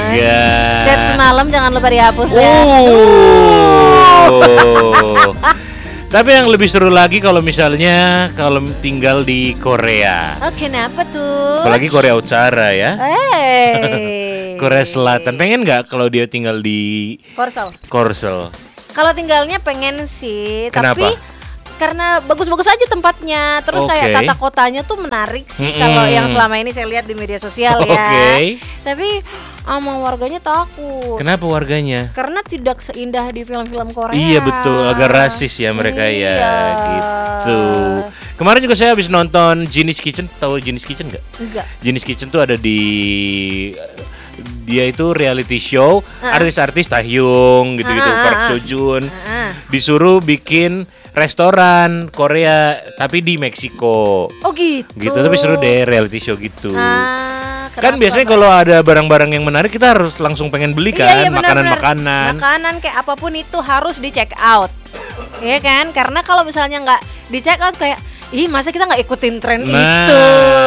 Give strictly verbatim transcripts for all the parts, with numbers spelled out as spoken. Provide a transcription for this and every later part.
Enggak. Chat semalam jangan lupa dihapus ya. Oh. Tapi yang lebih seru lagi kalau misalnya kalau tinggal di Korea. Oh, kenapa tuh? Apalagi Korea Utara ya. Hey. Korea Selatan. Pengen nggak kalau dia tinggal di Korsel. Korsel? Kalau tinggalnya pengen sih, Kenapa? tapi karena bagus-bagus aja tempatnya. Terus Oke. kayak tata kotanya tuh menarik sih Mm-mm. kalau yang selama ini saya lihat di media sosial ya. Oke. Tapi sama warganya takut. Kenapa warganya? Karena tidak seindah di film-film Korea. Iya betul, agak rasis ya mereka Iya. ya gitu. Kemarin juga saya habis nonton Genius Kitchen, tahu Genius Kitchen nggak? Enggak. Genius Kitchen tuh ada di dia itu reality show, Uh-uh. artis-artis Taehyung gitu-gitu, Uh-uh. Park Seo Joon, Uh-uh. disuruh bikin restoran Korea tapi di Meksiko. Oh gitu. Gitu, tapi seru deh reality show gitu. Ah, Kan kenapa? biasanya kalau ada barang-barang yang menarik kita harus langsung pengen beli kan, Iya, iya, benar, makanan-makanan. benar. Makanan kayak apapun itu harus di check out. Iya kan? Karena kalau misalnya nggak di check out kayak ih masa kita nggak ikutin tren Nah, itu.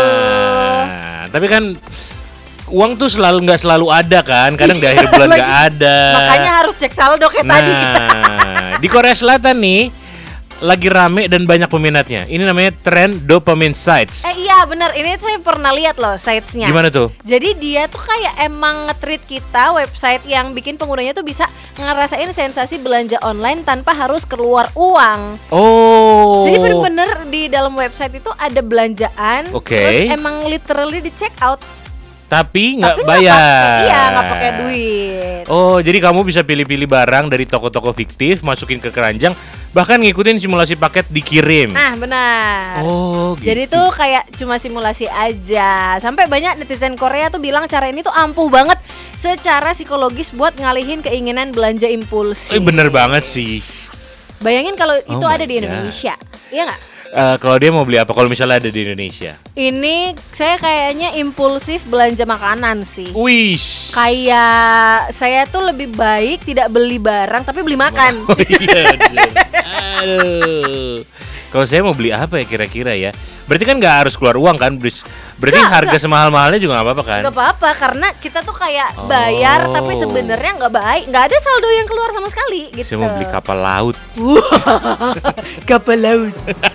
tapi kan uang tuh selalu nggak selalu ada kan, kadang di akhir bulan nggak ada. Makanya harus cek saldo kayak nah, tadi. di Korea Selatan nih lagi rame dan banyak peminatnya. Ini namanya tren dopamine sites. Eh iya benar, ini saya pernah lihat loh sitesnya. Gimana tuh? Jadi dia tuh kayak emang nge-treat kita website yang bikin penggunanya tuh bisa ngerasain sensasi belanja online tanpa harus keluar uang. Oh. Jadi bener-bener di dalam website itu ada belanjaan, Oke. terus emang literally di check out. Tapi nggak Tapi bayar. pakai- Iya nggak pakai duit. Oh, jadi kamu bisa pilih-pilih barang dari toko-toko fiktif, masukin ke keranjang, bahkan ngikutin simulasi paket dikirim. Nah benar. Oh, gitu. Jadi tuh kayak cuma simulasi aja. Sampai banyak netizen Korea tuh bilang cara ini tuh ampuh banget secara psikologis buat ngalihin keinginan belanja impulsif. Eh, bener banget sih. Bayangin kalau Oh itu my ada di God. Indonesia, iya nggak? Eh, kalau dia mau beli apa? Kalau misalnya ada di Indonesia. Ini saya kayaknya impulsif belanja makanan sih. Wish. Kayak saya tuh lebih baik tidak beli barang tapi beli makan. Oh iya. bener. Aduh. Kalau saya mau beli apa ya kira-kira ya? Berarti kan nggak harus keluar uang kan? Beris- Berarti Nggak, harga semahal-mahalnya juga nggak apa-apa kan? Gak apa-apa karena kita tuh kayak bayar Oh. tapi sebenarnya nggak baik, nggak ada saldo yang keluar sama sekali gitu. Saya mau beli kapal laut. Kapal laut.